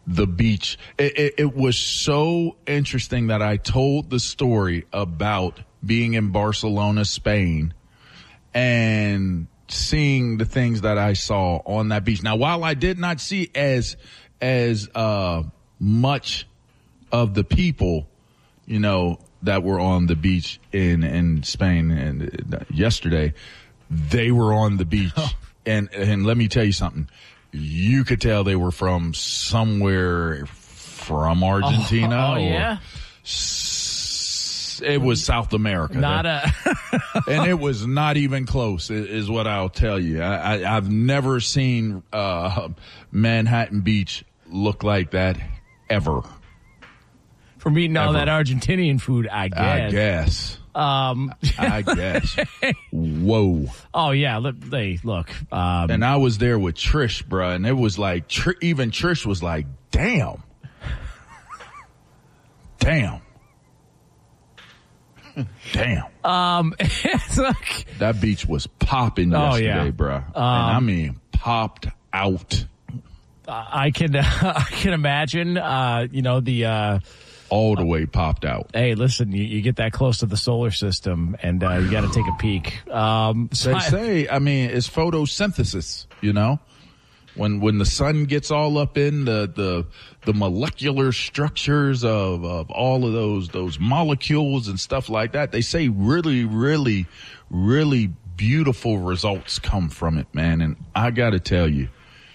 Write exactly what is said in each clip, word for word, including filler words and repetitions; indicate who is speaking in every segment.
Speaker 1: the beach. It, it, it was so interesting that I told the story about being in Barcelona, Spain, and seeing the things that I saw on that beach. Now, while I did not see as as uh, much of the people, you know, that were on the beach in, in Spain and uh, yesterday, they were on the beach. and and let me tell you something. You could tell they were from somewhere from Argentina.
Speaker 2: Oh, oh
Speaker 1: or
Speaker 2: yeah?
Speaker 1: S- it was South America.
Speaker 2: Not a...
Speaker 1: and it was not even close, is what I'll tell you. I, I, I've never seen uh, Manhattan Beach look like that ever.
Speaker 2: From eating all
Speaker 1: Ever.
Speaker 2: that Argentinian food, I guess.
Speaker 1: I guess.
Speaker 2: Um,
Speaker 1: I guess. Whoa.
Speaker 2: Oh, yeah. Look, they, look. Um,
Speaker 1: And I was there with Trish, bruh, and it was like, Tr- even Trish was like, damn. Damn. Damn.
Speaker 2: um, it's like,
Speaker 1: That beach was popping
Speaker 2: Oh,
Speaker 1: yesterday,
Speaker 2: yeah.
Speaker 1: bruh.
Speaker 2: Um,
Speaker 1: and I mean, popped out.
Speaker 2: I can, uh, I can imagine, uh, you know, the, uh,
Speaker 1: All the way popped out.
Speaker 2: hey, listen, you, you get that close to the solar system and, uh, you got to take a peek. Um, so
Speaker 1: They
Speaker 2: I-
Speaker 1: say, I mean, it's photosynthesis, you know? When when the sun gets all up in the the, the molecular structures of, of all of those those molecules and stuff like that, they say really, really, really beautiful results come from it, man. And I got to tell you,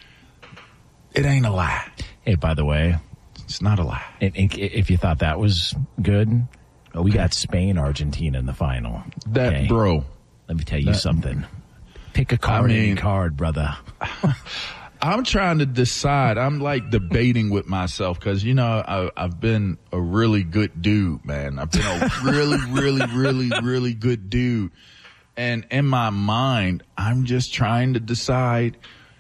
Speaker 1: it ain't a lie.
Speaker 2: hey, by the way,
Speaker 1: It's not a lie.
Speaker 2: and- and if you thought that was good, we got Spain, Argentina in the final.
Speaker 1: That,
Speaker 2: Okay?
Speaker 1: bro,
Speaker 2: Let me tell you
Speaker 1: that-
Speaker 2: something. Pick a card,
Speaker 1: I mean-
Speaker 2: any card, brother.
Speaker 1: I'm trying to decide. I'm like debating with myself because, you know, I, I've been a really good dude, man. I've been a really, really, really, really good dude. And in my mind, I'm just trying to decide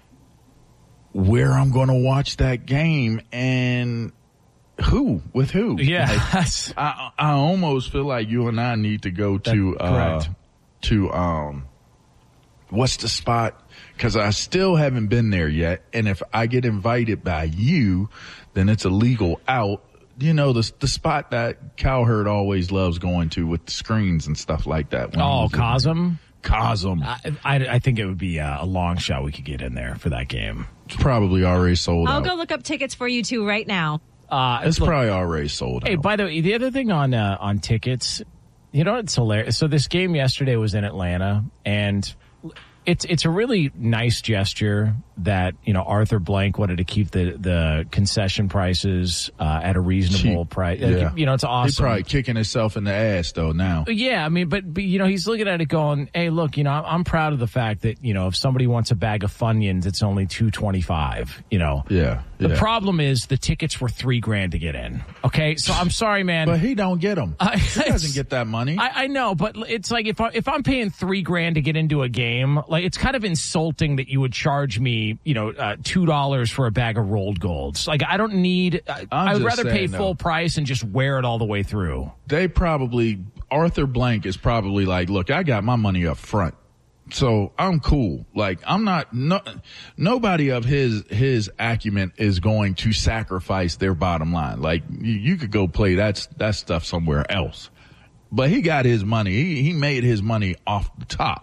Speaker 1: where I'm going to watch that game and who, with who.
Speaker 2: Yeah.
Speaker 1: Like,
Speaker 2: that's-
Speaker 1: I, I almost feel like you and I need to go to,
Speaker 2: That-
Speaker 1: uh,
Speaker 2: correct.
Speaker 1: to, um, what's the spot? Because I still haven't been there yet. And if I get invited by you, then it's a legal out. You know, the the spot that Cowherd always loves going to with the screens and stuff like that. when he
Speaker 2: oh,
Speaker 1: was in-
Speaker 2: Cosm?
Speaker 1: Cosm.
Speaker 2: I, I, I think it would be uh, a long shot we could get in there for that game.
Speaker 1: It's probably already sold
Speaker 3: I'll
Speaker 1: out.
Speaker 3: go look up tickets for you two right now.
Speaker 2: Uh,
Speaker 1: It's
Speaker 2: look,
Speaker 1: probably already sold
Speaker 2: hey,
Speaker 1: out.
Speaker 2: by the way, the other thing on uh, on tickets, you know, it's hilarious. So this game yesterday was in Atlanta, and it's it's a really nice gesture that, you know, Arthur Blank wanted to keep the the concession prices uh, at a reasonable
Speaker 1: Cheap.
Speaker 2: price.
Speaker 1: Yeah.
Speaker 2: You know, it's awesome.
Speaker 1: He's probably kicking himself in the ass, though, now.
Speaker 2: Yeah, I mean, but, but, you know, he's looking at it going, hey, look, you know, I'm, I'm proud of the fact that, you know, if somebody wants a bag of Funyuns, it's only two twenty-five, you know.
Speaker 1: Yeah.
Speaker 2: The
Speaker 1: yeah.
Speaker 2: problem is the tickets were three grand to get in. Okay, so I'm sorry, man.
Speaker 1: But he don't get them.
Speaker 2: I-
Speaker 1: he doesn't get that money.
Speaker 2: I, I know, but it's like if I, if I'm paying three grand to get into a game, like it's kind of insulting that you would charge me, you know, uh, two dollars for a bag of rolled golds. Like I don't need. I,
Speaker 1: I'm
Speaker 2: I would
Speaker 1: just
Speaker 2: rather pay
Speaker 1: saying,
Speaker 2: full
Speaker 1: though.
Speaker 2: price and just wear it all the way through.
Speaker 1: they probably, Arthur Blank is probably like, look, I got my money up front. So I'm cool. Like I'm not, no, nobody of his, his acumen is going to sacrifice their bottom line. Like you, you could go play that, that stuff somewhere else, but he got his money. He, he made his money off the top.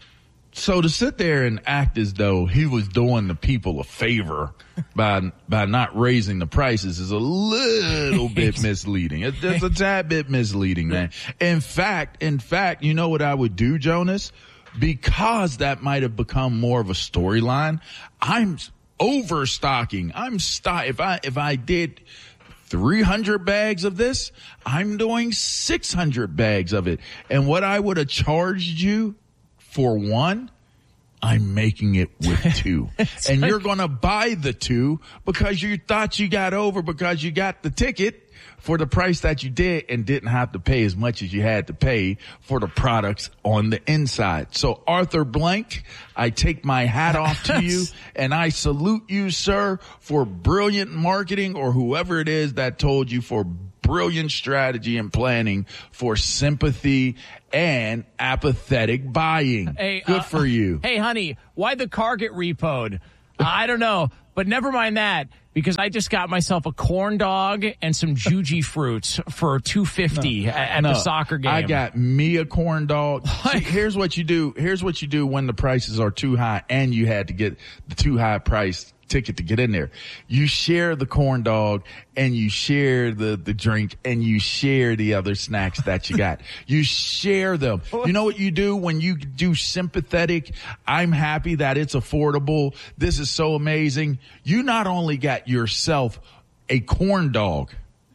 Speaker 1: So to sit there and act as though he was doing the people a favor by by not raising the prices is a little bit misleading. It's just a tad bit misleading, man. In fact, in fact, you know what I would do, Jonas? Because that might have become more of a storyline, I'm overstocking. I'm stock. If I if I did three hundred bags of this, I'm doing six hundred bags of it. And what I would have charged you for one, I'm making it with two. And you're going to buy the two because you thought you got over because you got the ticket for the price that you did and didn't have to pay as much as you had to pay for the products on the inside. So Arthur Blank, I take my hat off to you and I salute you, sir, for brilliant marketing, or whoever it is that told you, for brilliant strategy and planning for sympathy and apathetic buying.
Speaker 2: Hey,
Speaker 1: Good
Speaker 2: uh,
Speaker 1: for you.
Speaker 2: Hey, honey, why the car get repoed? I don't know, but never mind that, because I just got myself a corn dog and some Juji fruits for two fifty no, at, at no, the soccer game.
Speaker 1: I got me a corn dog. See, here's what you do. Here's what you do when the prices are too high and you had to get the too high price ticket to get in there. You share the corn dog and you share the, the drink and you share the other snacks that you got. You share them. You know what you do when you do sympathetic? I'm happy that it's affordable. This is so amazing. You not only got yourself a corn dog,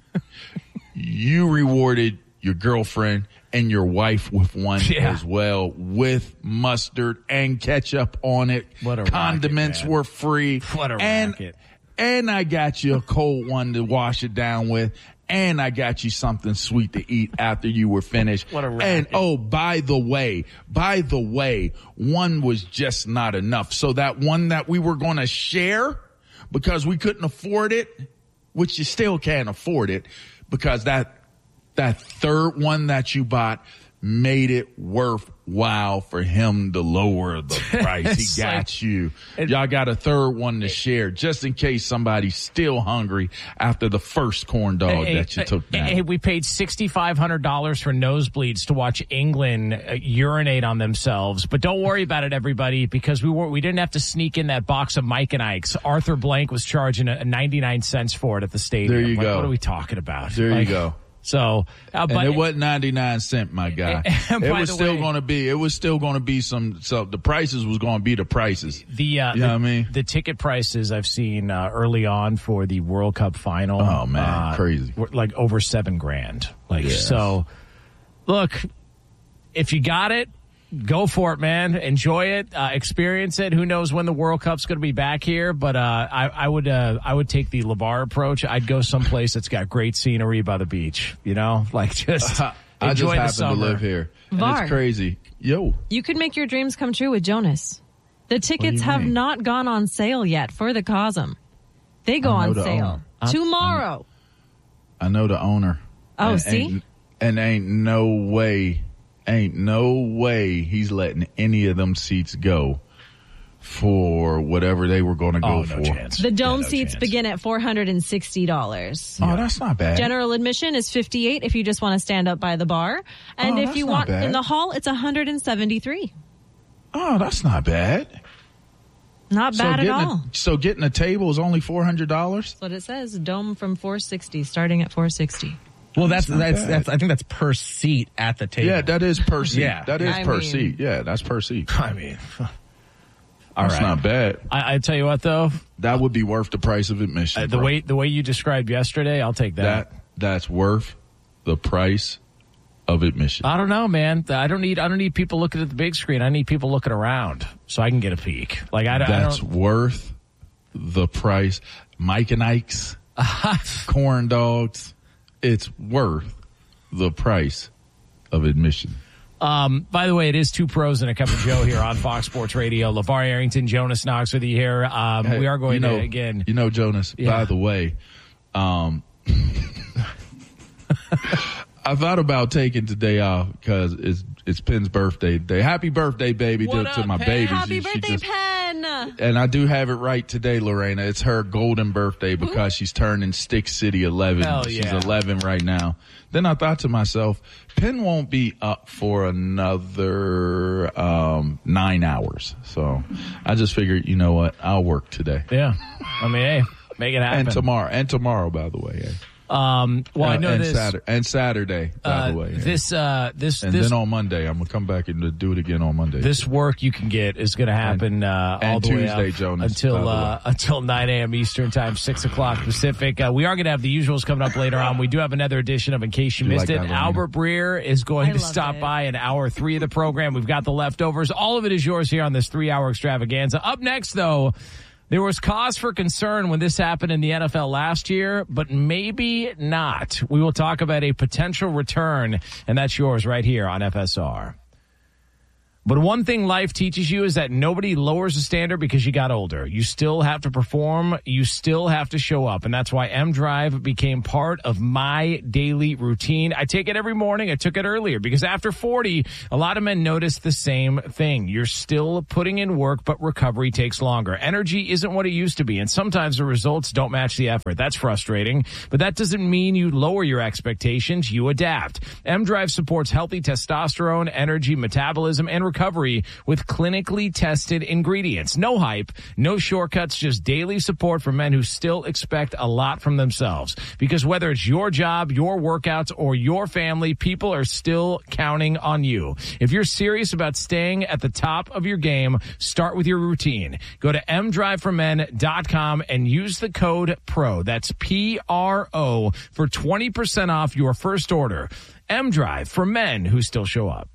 Speaker 1: you rewarded your girlfriend and your wife with one yeah. as well, with mustard and ketchup on it.
Speaker 2: What a
Speaker 1: Condiments
Speaker 2: racket,
Speaker 1: were free.
Speaker 2: What a
Speaker 1: and,
Speaker 2: racket.
Speaker 1: And I got you a cold one to wash it down with. And I got you something sweet to eat after you were finished.
Speaker 2: What a racket.
Speaker 1: And oh, by the way, by the way, one was just not enough. So that one that we were going to share because we couldn't afford it, which you still can't afford it, because that That third one that you bought made it worthwhile for him to lower the price. He got like, you. It, Y'all got a third one to share just in case somebody's still hungry after the first corn dog hey, that you hey, took down.
Speaker 2: Hey, we paid six thousand five hundred dollars for nosebleeds to watch England uh, urinate on themselves. But don't worry about it, everybody, because we were, we didn't have to sneak in that box of Mike and Ike's. Arthur Blank was charging a, a ninety-nine cents for it at the stadium.
Speaker 1: There you
Speaker 2: like,
Speaker 1: go.
Speaker 2: What are we talking about?
Speaker 1: There
Speaker 2: like,
Speaker 1: you go.
Speaker 2: So, uh, but
Speaker 1: and it wasn't ninety-nine cent, my guy. It was still going to be, it was still going to be some, so the prices was going to be the prices.
Speaker 2: The, uh,
Speaker 1: you know
Speaker 2: the,
Speaker 1: what I mean?
Speaker 2: The ticket prices I've seen, uh, early on for the World Cup final.
Speaker 1: Oh man,
Speaker 2: uh,
Speaker 1: crazy.
Speaker 2: Were like over seven grand. Like,
Speaker 1: yes.
Speaker 2: So look, if you got it, go for it, man. Enjoy it, uh, experience it. Who knows when the World Cup's going to be back here? But uh, I, I would, uh, I would take the LeVar approach. I'd go someplace that's got great scenery by the beach. You know, like just uh,
Speaker 1: I
Speaker 2: enjoy
Speaker 1: just
Speaker 2: the
Speaker 1: happen
Speaker 2: summer.
Speaker 1: to live here. And
Speaker 3: Var.
Speaker 1: It's crazy. Yo,
Speaker 3: you could make your dreams come true with Jonas. The tickets have
Speaker 1: mean?
Speaker 3: not gone on sale yet for the Cosm. They go on
Speaker 1: the
Speaker 3: sale
Speaker 1: owner.
Speaker 3: tomorrow.
Speaker 1: I know the owner.
Speaker 3: Oh,
Speaker 1: and,
Speaker 3: see,
Speaker 1: and, and ain't no way. Ain't no way he's letting any of them seats go for whatever they were going to go
Speaker 2: oh,
Speaker 1: for.
Speaker 2: No chance.
Speaker 3: The dome
Speaker 2: yeah, no
Speaker 3: seats
Speaker 2: chance.
Speaker 3: begin at four hundred sixty dollars.
Speaker 1: Oh, that's not bad.
Speaker 3: General admission is fifty-eight dollars if you just want to stand up by the bar. And
Speaker 1: Oh,
Speaker 3: if
Speaker 1: that's
Speaker 3: you
Speaker 1: not
Speaker 3: want
Speaker 1: bad.
Speaker 3: in the hall, it's one hundred seventy-three dollars.
Speaker 1: Oh, that's not bad.
Speaker 3: Not
Speaker 1: So
Speaker 3: bad at
Speaker 1: getting
Speaker 3: all.
Speaker 1: a, so getting a table is only four hundred dollars?
Speaker 3: That's what it says. Dome from four sixty, starting at four sixty.
Speaker 4: Well, that's
Speaker 1: That's not
Speaker 4: that's,
Speaker 1: bad.
Speaker 4: that's I think that's per seat at the table.
Speaker 1: Yeah, that is per seat.
Speaker 4: Yeah.
Speaker 1: That is
Speaker 3: I
Speaker 1: per
Speaker 3: mean-
Speaker 1: seat. Yeah, that's per seat.
Speaker 2: I mean, all
Speaker 1: That's
Speaker 2: right.
Speaker 1: not bad.
Speaker 2: I, I tell you what, though,
Speaker 1: That would be worth the price of admission.
Speaker 2: uh, the
Speaker 1: bro.
Speaker 2: way the way you described yesterday, I'll take that.
Speaker 1: that that's worth the price of admission.
Speaker 2: I don't know, man. I don't need I don't need people looking at the big screen. I need people looking around so I can get a peek. Like I, I
Speaker 1: That's
Speaker 2: don't.
Speaker 1: worth the price. Mike and Ike's, corn dogs. It's worth the price of admission.
Speaker 2: Um, by the way, it is Two Pros and a Cup of Joe here on Fox Sports Radio. LeVar Arrington, Jonas Knox with you here. Um,
Speaker 1: Hey,
Speaker 2: we are going
Speaker 1: you know,
Speaker 2: to again.
Speaker 1: You know, Jonas.
Speaker 2: Yeah.
Speaker 1: By the way, um, I thought about taking today off because it's it's Penn's birthday day. Happy birthday, baby,
Speaker 2: What
Speaker 1: to,
Speaker 2: up,
Speaker 1: to my
Speaker 2: Penn?
Speaker 1: baby.
Speaker 3: Happy
Speaker 1: She- she
Speaker 3: birthday,
Speaker 1: just-
Speaker 3: Penn!
Speaker 1: And I do have it right today, Lorena. It's her golden birthday because she's turning Stick City eleven.
Speaker 2: Hell
Speaker 1: She's
Speaker 2: yeah.
Speaker 1: eleven right now. Then I thought to myself, Penn won't be up for another um, nine hours. So I just figured, you know what? I'll work today.
Speaker 2: Yeah, I mean, hey, make it happen.
Speaker 1: And tomorrow. And tomorrow, by the way. eh?
Speaker 2: Um, well, I
Speaker 1: and,
Speaker 2: know
Speaker 1: and
Speaker 2: this.
Speaker 1: Saturday, and Saturday, by
Speaker 2: uh,
Speaker 1: the way. eh?
Speaker 2: this, uh, this,
Speaker 1: and
Speaker 2: this,
Speaker 1: then on Monday, I'm going to come back and do it again on Monday.
Speaker 2: this work you can get is going to happen uh,
Speaker 1: and
Speaker 2: all the
Speaker 1: Tuesday,
Speaker 2: way up
Speaker 1: Jonas,
Speaker 2: until
Speaker 1: by the
Speaker 2: uh,
Speaker 1: way.
Speaker 2: until nine a.m. Eastern Time, six o'clock Pacific. Uh, we are going to have the usuals coming up later on. We do have another edition of In Case You
Speaker 1: You
Speaker 2: Missed
Speaker 1: like
Speaker 2: It.
Speaker 1: that, Lorena?
Speaker 2: Albert Breer is going
Speaker 3: I
Speaker 2: to
Speaker 3: love
Speaker 2: stop
Speaker 3: it.
Speaker 2: by in hour three of the program. We've got the leftovers. All of it is yours here on this three-hour extravaganza. Up next, though, there was cause for concern when this happened in the N F L last year, but maybe not. We will talk about a potential return, and that's yours right here on F S R. But one thing life teaches you is that nobody lowers the standard because you got older. You still have to perform. You still have to show up. And that's why M-Drive became part of my daily routine. I take it every morning. I took it earlier because after forty, a lot of men notice the same thing. You're still putting in work, but recovery takes longer. Energy isn't what it used to be. And sometimes the results don't match the effort. That's frustrating. But that doesn't mean you lower your expectations. You adapt. M-Drive supports healthy testosterone, energy, metabolism, and recovery with clinically tested ingredients. No hype, no shortcuts, just daily support for men who still expect a lot from themselves. Because whether it's your job, your workouts, or your family, people are still counting on you. If you're serious about staying at the top of your game, start with your routine. Go to m drive for men dot com and use the code PRO. That's P R O for twenty percent off your first order. M-Drive for men who still show up.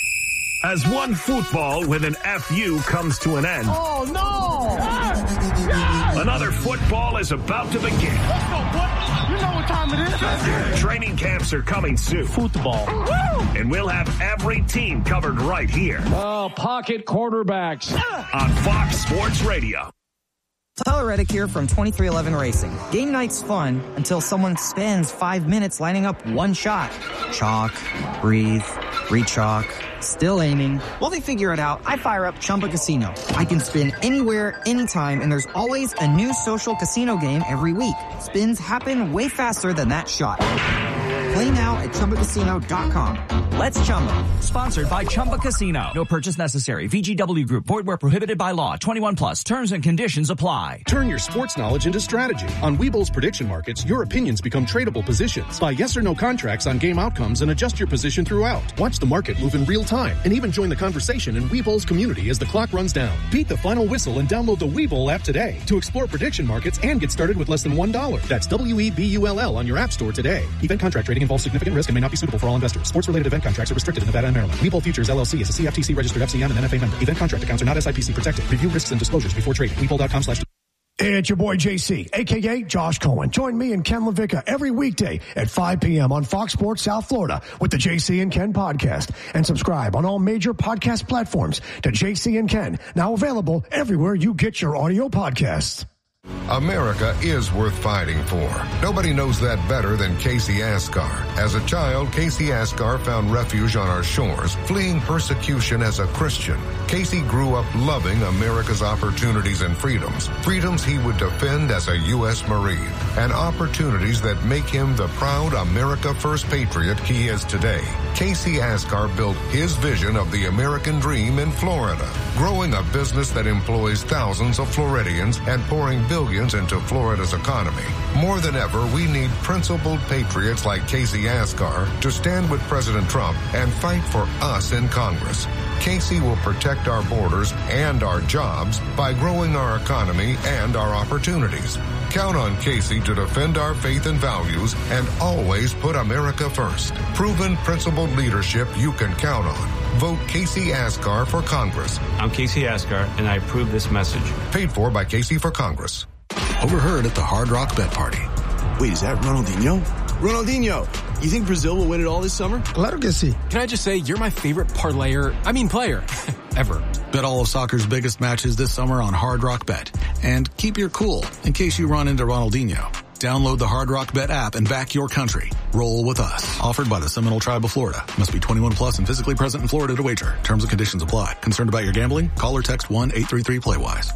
Speaker 5: As one football with an F U comes to an end.
Speaker 6: Oh, no! Yes! Yes!
Speaker 5: Another football is about to begin.
Speaker 6: Let's go, boy. You know what time it is.
Speaker 5: Training camps are coming soon.
Speaker 6: Football. Woo!
Speaker 5: And we'll have every team covered right here.
Speaker 6: Oh, pocket quarterbacks.
Speaker 5: On Fox Sports Radio.
Speaker 7: Tyler Reddick here from twenty-three eleven Racing. Game night's fun until someone spends five minutes lining up one shot. Chalk, breathe, re-chalk, still aiming. While they figure it out, I fire up Chumba Casino. I can spin anywhere, anytime, and there's always a new social casino game every week. Spins happen way faster than that shot. Play now at Chumba Casino dot com. Let's Chumba.
Speaker 8: Sponsored by Chumba Casino. No purchase necessary. V G W Group. Void where prohibited by law. twenty-one plus. Terms and conditions apply.
Speaker 9: Turn your sports knowledge into strategy. On Webull's prediction markets, your opinions become tradable positions. Buy yes or no contracts on game outcomes and adjust your position throughout. Watch the market move in real time and even join the conversation in Webull's community as the clock runs down. Beat the final whistle and download the Webull app today to explore prediction markets and get started with less than one dollar. That's W E B U L L on your app store today. Event contract trading involves significant risk and may not be suitable for all investors. Sports-related event contracts are restricted in Nevada and Maryland. Webull Futures L L C is a C F T C registered F C M and N F A member. Event contract accounts are not S I P C protected. Review risks and disclosures before trading. Webull dot com slash
Speaker 10: It's your boy J C, a k a. Josh Cohen. Join me and Ken LaVicka every weekday at five p.m. on Fox Sports South Florida with the J C and Ken podcast. And subscribe on all major podcast platforms to J C and Ken, now available everywhere you get your audio podcasts.
Speaker 11: America is worth fighting for. Nobody knows that better than Casey Asgar. As a child, Casey Asgar found refuge on our shores, fleeing persecution as a Christian. Casey grew up loving America's opportunities and freedoms, freedoms he would defend as a U S Marine, and opportunities that make him the proud America First patriot he is today. Casey Asgar built his vision of the American dream in Florida, growing a business that employs thousands of Floridians and pouring billions into Florida's economy. More than ever, we need principled patriots like Casey Asgar to stand with President Trump and fight for us in Congress. Casey will protect our borders and our jobs by growing our economy and our opportunities. Count on Casey to defend our faith and values and always put America first. Proven, principled leadership you can count on. Vote Casey Asgar for Congress.
Speaker 12: I'm Casey Asgar, and I approve this message.
Speaker 11: Paid for by Casey for Congress.
Speaker 13: Overheard at the Hard Rock Bet Party.
Speaker 14: Wait, is that Ronaldinho? Ronaldinho, you think Brazil will win it all this summer?
Speaker 15: Claro que sí.
Speaker 16: Can I just say, you're my favorite parlayer, I mean player, ever.
Speaker 13: Bet all of soccer's biggest matches this summer on Hard Rock Bet. And keep your cool in case you run into Ronaldinho. Download the Hard Rock Bet app and back your country. Roll with us. Offered by the Seminole Tribe of Florida. Must be twenty-one plus and physically present in Florida to wager. Terms and conditions apply. Concerned about your gambling? Call or text one eight three three play wise.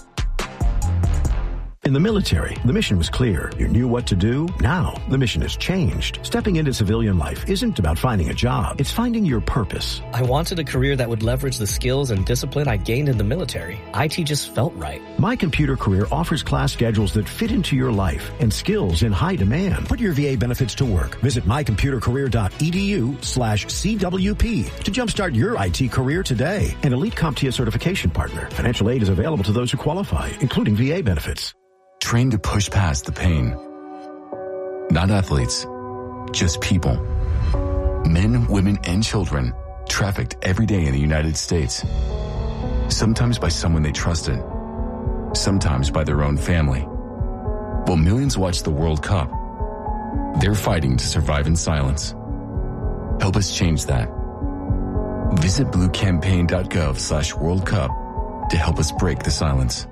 Speaker 17: In the military, the mission was clear. You knew what to do. Now, the mission has changed. Stepping into civilian life isn't about finding a job. It's finding your purpose.
Speaker 18: I wanted a career that would leverage the skills and discipline I gained in the military. I T just felt right.
Speaker 17: My Computer Career offers class schedules that fit into your life and skills in high demand. Put your V A benefits to work. Visit my computer career dot e d u slash C W P to jumpstart your I T career today. An elite CompTIA certification partner. Financial aid is available to those who qualify, including V A benefits.
Speaker 19: Trained to push past the pain. Not athletes, just people. Men, women, and children trafficked every day in the United States. Sometimes by someone they trusted. Sometimes by their own family. While millions watch the World Cup, they're fighting to survive in silence. Help us change that. Visit bluecampaign.gov slash World Cup to help us break the silence.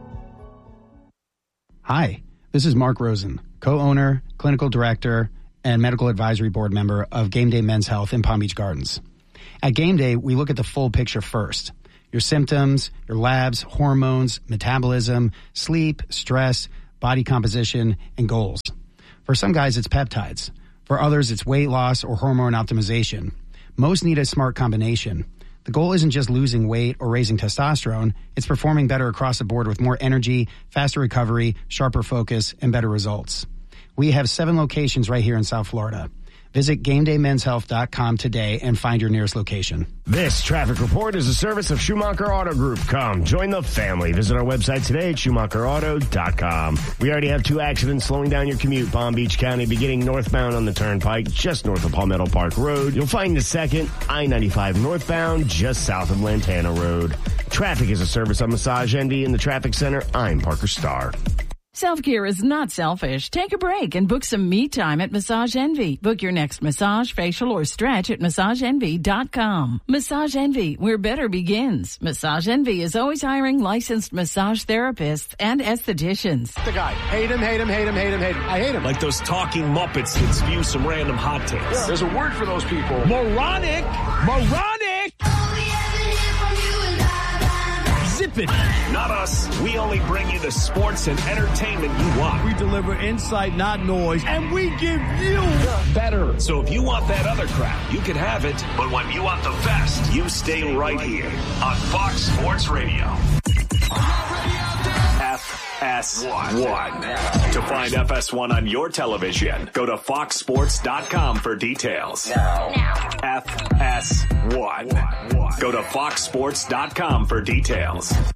Speaker 15: Hi, this is Mark Rosen, co-owner, clinical director, and medical advisory board member of Game Day Men's Health in Palm Beach Gardens. At Game Day, we look at the full picture first. Your symptoms, your labs, hormones, metabolism, sleep, stress, body composition, and goals. For some guys, it's peptides. For others, it's weight loss or hormone optimization. Most need a smart combination. The goal isn't just losing weight or raising testosterone. It's performing better across the board with more energy, faster recovery, sharper focus, and better results. We have seven locations right here in South Florida. Visit game day men's health dot com today and find your nearest location.
Speaker 20: This traffic report is a service of Schumacher Auto Group. Come, join the family. Visit our website today at schumacher auto dot com. We already have two accidents slowing down your commute. Palm Beach County beginning northbound on the Turnpike, just north of Palmetto Park Road. You'll find the second, I ninety-five northbound, just south of Lantana Road. Traffic is a service of Massage Envy in the Traffic Center. I'm Parker Starr.
Speaker 21: Self-care is not selfish. Take a break and book some me time at Massage Envy. Book your next massage, facial, or stretch at massage envy dot com. Massage Envy, where better begins. Massage Envy is always hiring licensed massage therapists and estheticians.
Speaker 6: The guy. Hate him, hate him, hate him, hate him, hate him. I hate him.
Speaker 5: Like those talking Muppets that spew some random hot takes.
Speaker 6: Yeah. There's a word for those people.
Speaker 5: Moronic! Moronic! Zip it. Not us. We only bring you the sports and entertainment you want.
Speaker 22: We deliver insight, not noise, and we give you
Speaker 5: better. So if you want that other crap, you can have it. But when you want the best, you stay right here on Fox Sports Radio. F S one. To find F S one on your television, go to fox sports dot com for details. Now. F S one. Go to fox sports dot com for details.